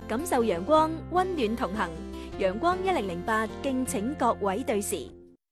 感受陽光，溫暖同行。陽光1008，敬請各位對時。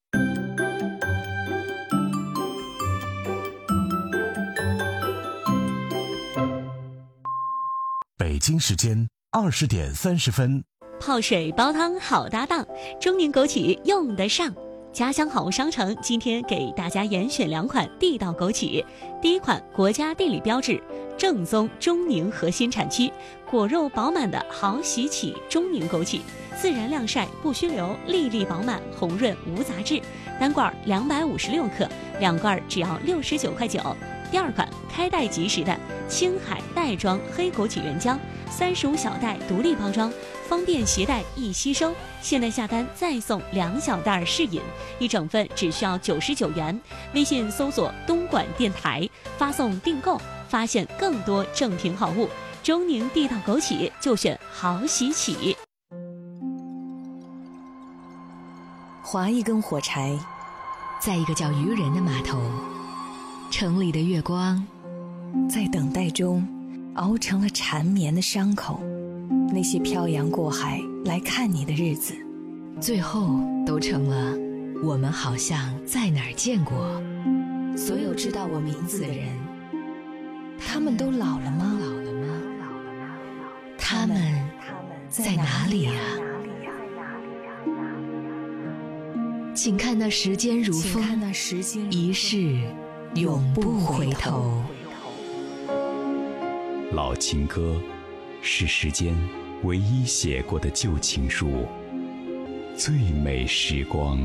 北京时间20点30分。 泡水煲汤好搭档，中宁枸杞用得上。家乡好物商城今天给大家严选2款地道枸杞。第一款，国家地理标志正宗中宁核心产区，果肉饱满的好喜启中宁枸杞，自然晾晒不虚流，粒粒饱满，红润无杂质。单罐256克，2罐只要69.9块。第二款，开袋即食的青海袋装黑枸杞原浆，35小袋独立包装，方便携带易吸收。现在下单再送2小袋试饮，1整份只需要99元。微信搜索东莞电台，发送订购，发现更多正品好物。中宁地道枸杞就选好喜启。 划一根火柴， 在一个叫渔人的码头，城里的月光在等待中熬成了缠绵的伤口。那些漂洋过海来看你的日子， 最后都成了我们好像在哪儿见过。 所有知道我名字的人，他们都老了吗？ 他们在哪里啊？请看那时间如风，一世永不回头。 老情歌是时间唯一写过的旧情书，最美时光。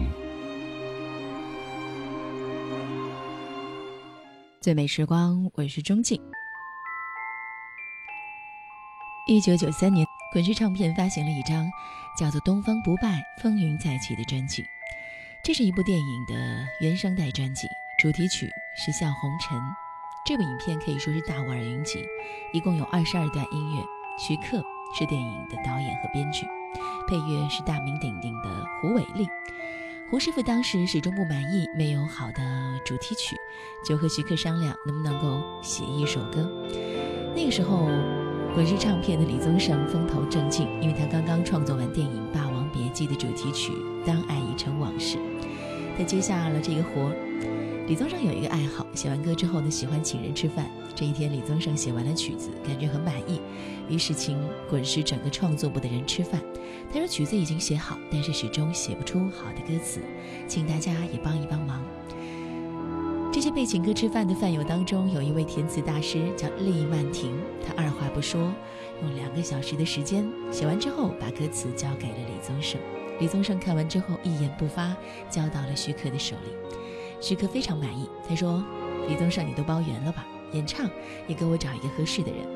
最美时光，我是钟静。1993年，滚石唱片发行了一张叫做《东方不败，风云再起》的专辑。这是一部电影的原声带专辑，主题曲是《笑红尘》。这部影片可以说是大腕儿云集，一共有22段音乐。徐克是电影的导演和编剧，配乐是大名鼎鼎的胡伟立。胡师傅当时始终不满意没有好的主题曲，就和徐克商量能不能够写一首歌。那个时候滚石唱片的李宗盛风头正劲，因为他刚刚创作完电影《霸王别姬》的主题曲《当爱已成往事》，他接下了这个活。李宗盛有一个爱好，写完歌之后呢，喜欢请人吃饭。这一天李宗盛写完了曲子，感觉很满意，于是请滚石整个创作部的人吃饭。他说曲子已经写好，但是始终写不出好的歌词，请大家也帮一帮忙。这些被请客吃饭的饭友当中，有一位填词大师叫厉曼婷，他二话不说，用2个小时的时间写完之后，把歌词交给了李宗盛。李宗盛看完之后一言不发，交到了徐克的手里。徐克非常满意，他说：“李宗盛，你都包圆了吧？演唱也给我找一个合适的人。”